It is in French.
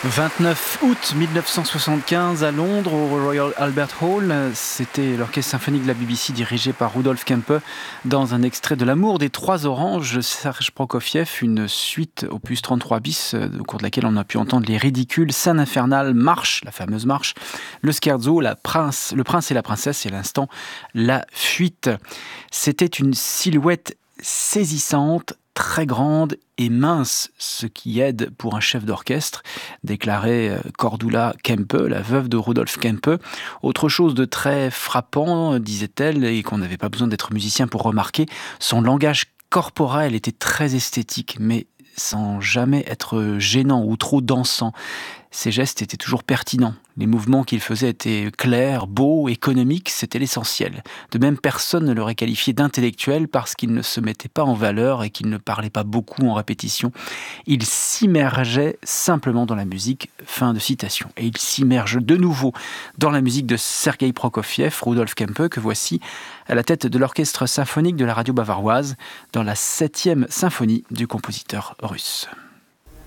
29 août 1975 à Londres, au Royal Albert Hall. C'était l'orchestre symphonique de la BBC dirigé par Rudolf Kempe dans un extrait de L'amour des trois oranges de Serge Prokofiev, une suite opus 33 bis au cours de laquelle on a pu entendre les ridicules, scène infernale, marche, la fameuse marche, le scherzo, le prince et la princesse et à l'instant la fuite. C'était une silhouette saisissante, très grande et mince, ce qui aide pour un chef d'orchestre, déclarait Cordula Kempe, la veuve de Rudolf Kempe. Autre chose de très frappant, disait-elle, et qu'on n'avait pas besoin d'être musicien pour remarquer, son langage corporel était très esthétique, mais sans jamais être gênant ou trop dansant. Ses gestes étaient toujours pertinents. Les mouvements qu'il faisait étaient clairs, beaux, économiques, c'était l'essentiel. De même, personne ne l'aurait qualifié d'intellectuel parce qu'il ne se mettait pas en valeur et qu'il ne parlait pas beaucoup en répétition. Il s'immergeait simplement dans la musique, fin de citation. Et il s'immerge de nouveau dans la musique de Sergei Prokofiev, Rudolf Kempe, que voici à la tête de l'orchestre symphonique de la radio bavaroise, dans la 7e symphonie du compositeur russe.